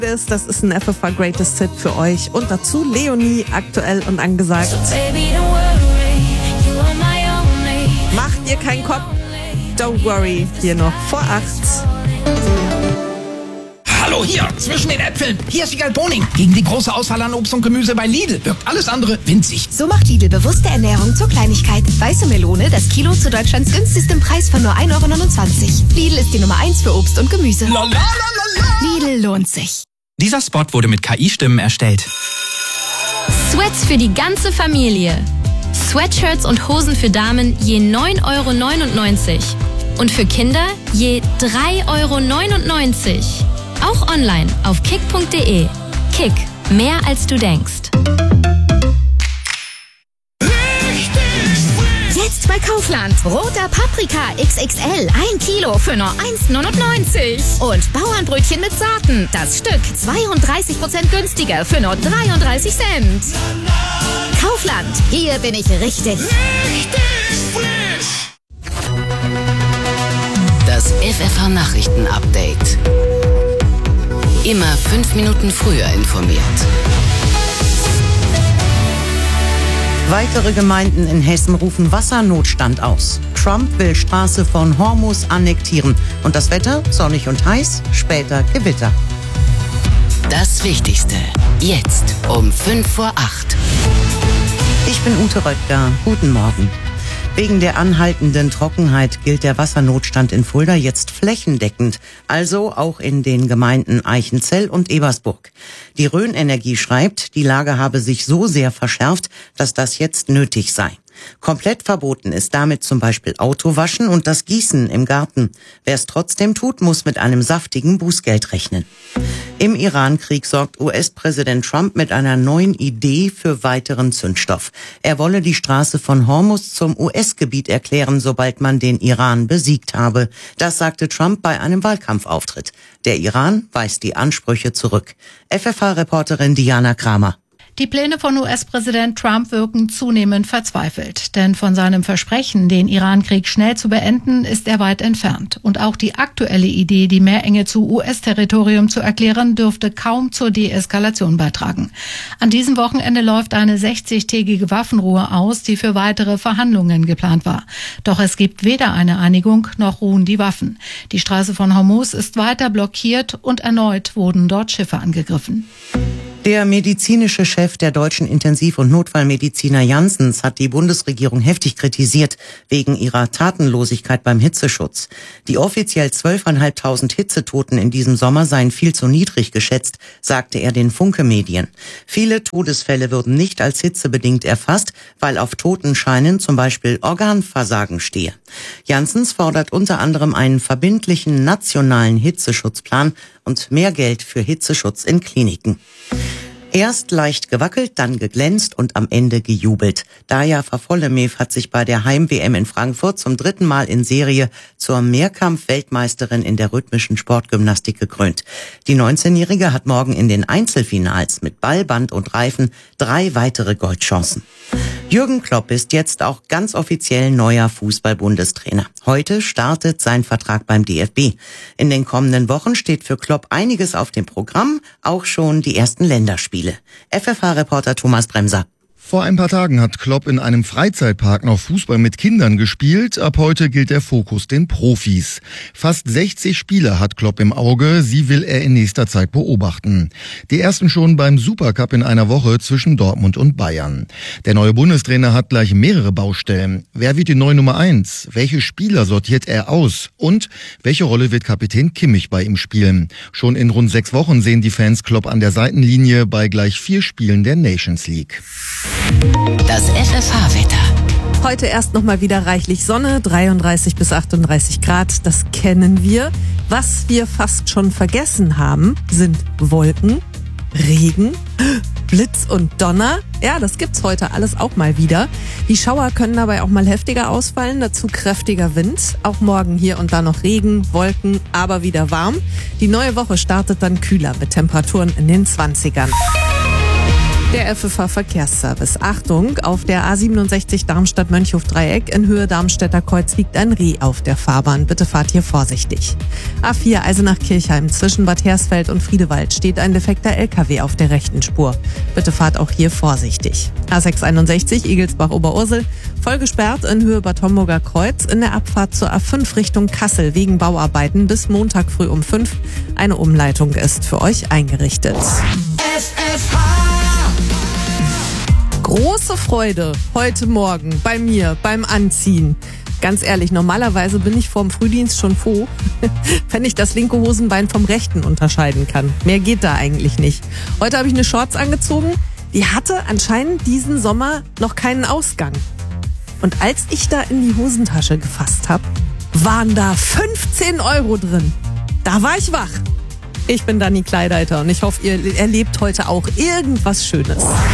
Das ist ein FFH Greatest Hit für euch. Und dazu Leonie, aktuell und angesagt. Macht dir keinen Kopf, don't worry, hier noch vor 8. Hallo, hier, zwischen den Äpfeln. Hier ist Wiegald Boning. Gegen die große Auswahl an Obst und Gemüse bei Lidl wirkt alles andere winzig. So macht Lidl bewusste Ernährung zur Kleinigkeit. Weiße Melone, das Kilo zu Deutschlands günstigstem Preis von nur 1,29 €. Lidl ist die Nummer 1 für Obst und Gemüse. Lidl lohnt sich. Dieser Spot wurde mit KI-Stimmen erstellt. Sweats für die ganze Familie. Sweatshirts und Hosen für Damen je 9,99 € und für Kinder je 3,99 €. Auch online auf kick.de. Kick, mehr als du denkst. Jetzt bei Kaufland. Roter Paprika XXL, 1 Kilo für nur 1,99 €. Und Bauernbrötchen mit Saaten. Das Stück 32% günstiger für nur 33 Cent. Kaufland, hier bin ich richtig. Das FFH Nachrichten-Update. Immer 5 Minuten früher informiert. Weitere Gemeinden in Hessen rufen Wassernotstand aus. Trump will Straße von Hormuz annektieren. Und das Wetter? Sonnig und heiß, später Gewitter. Das Wichtigste. Jetzt um 5 vor 8. Ich bin Ute Röttger. Guten Morgen. Wegen der anhaltenden Trockenheit gilt der Wassernotstand in Fulda jetzt flächendeckend, also auch in den Gemeinden Eichenzell und Ebersburg. Die Rhön Energie schreibt, die Lage habe sich so sehr verschärft, dass das jetzt nötig sei. Komplett verboten ist damit zum Beispiel Autowaschen und das Gießen im Garten. Wer es trotzdem tut, muss mit einem saftigen Bußgeld rechnen. Im Iran-Krieg sorgt US-Präsident Trump mit einer neuen Idee für weiteren Zündstoff. Er wolle die Straße von Hormuz zum US-Gebiet erklären, sobald man den Iran besiegt habe. Das sagte Trump bei einem Wahlkampfauftritt. Der Iran weist die Ansprüche zurück. FFH-Reporterin Diana Kramer. Die Pläne von US-Präsident Trump wirken zunehmend verzweifelt. Denn von seinem Versprechen, den Iran-Krieg schnell zu beenden, ist er weit entfernt. Und auch die aktuelle Idee, die Meerenge zu US-Territorium zu erklären, dürfte kaum zur Deeskalation beitragen. An diesem Wochenende läuft eine 60-tägige Waffenruhe aus, die für weitere Verhandlungen geplant war. Doch es gibt weder eine Einigung, noch ruhen die Waffen. Die Straße von Hormuz ist weiter blockiert und erneut wurden dort Schiffe angegriffen. Der medizinische Chef der deutschen Intensiv- und Notfallmediziner Janssens hat die Bundesregierung heftig kritisiert wegen ihrer Tatenlosigkeit beim Hitzeschutz. Die offiziell 12.500 Hitzetoten in diesem Sommer seien viel zu niedrig geschätzt, sagte er den Funke-Medien. Viele Todesfälle würden nicht als hitzebedingt erfasst, weil auf Totenscheinen zum Beispiel Organversagen stehe. Janssens fordert unter anderem einen verbindlichen nationalen Hitzeschutzplan und mehr Geld für Hitzeschutz in Kliniken. Erst leicht gewackelt, dann geglänzt und am Ende gejubelt. Daja Fafolemew hat sich bei der Heim-WM in Frankfurt zum 3. Mal in Serie zur Mehrkampf-Weltmeisterin in der rhythmischen Sportgymnastik gekrönt. Die 19-Jährige hat morgen in den Einzelfinals mit Ball, Band und Reifen 3 weitere Goldchancen. Jürgen Klopp ist jetzt auch ganz offiziell neuer Fußball-Bundestrainer. Heute startet sein Vertrag beim DFB. In den kommenden Wochen steht für Klopp einiges auf dem Programm, auch schon die ersten Länderspiele. FFH-Reporter Thomas Bremser. Vor ein paar Tagen hat Klopp in einem Freizeitpark noch Fußball mit Kindern gespielt. Ab heute gilt der Fokus den Profis. Fast 60 Spieler hat Klopp im Auge. Sie will er in nächster Zeit beobachten. Die ersten schon beim Supercup in einer Woche zwischen Dortmund und Bayern. Der neue Bundestrainer hat gleich mehrere Baustellen. Wer wird die neue Nummer 1? Welche Spieler sortiert er aus? Und welche Rolle wird Kapitän Kimmich bei ihm spielen? Schon in rund 6 Wochen sehen die Fans Klopp an der Seitenlinie bei gleich 4 Spielen der Nations League. Das FFH-Wetter. Heute erst nochmal wieder reichlich Sonne, 33 bis 38 Grad, das kennen wir. Was wir fast schon vergessen haben, sind Wolken, Regen, Blitz und Donner. Ja, das gibt's heute alles auch mal wieder. Die Schauer können dabei auch mal heftiger ausfallen, dazu kräftiger Wind. Auch morgen hier und da noch Regen, Wolken, aber wieder warm. Die neue Woche startet dann kühler mit Temperaturen in den 20ern. Der FFH Verkehrsservice. Achtung, auf der A67 Darmstadt-Mönchhof-Dreieck in Höhe Darmstädter Kreuz liegt ein Reh auf der Fahrbahn. Bitte fahrt hier vorsichtig. A4 Eisenach-Kirchheim zwischen Bad Hersfeld und Friedewald steht ein defekter LKW auf der rechten Spur. Bitte fahrt auch hier vorsichtig. A661 Igelsbach-Oberursel voll gesperrt in Höhe Bad Homburger Kreuz in der Abfahrt zur A5 Richtung Kassel wegen Bauarbeiten bis Montag früh um 5. Eine Umleitung ist für euch eingerichtet. Große Freude heute Morgen bei mir beim Anziehen. Ganz ehrlich, normalerweise bin ich vorm Frühdienst schon froh, wenn ich das linke Hosenbein vom rechten unterscheiden kann. Mehr geht da eigentlich nicht. Heute habe ich eine Shorts angezogen, die hatte anscheinend diesen Sommer noch keinen Ausgang. Und als ich da in die Hosentasche gefasst habe, waren da 15 € drin. Da war ich wach. Ich bin Dani Kleideiter und ich hoffe, ihr erlebt heute auch irgendwas Schönes.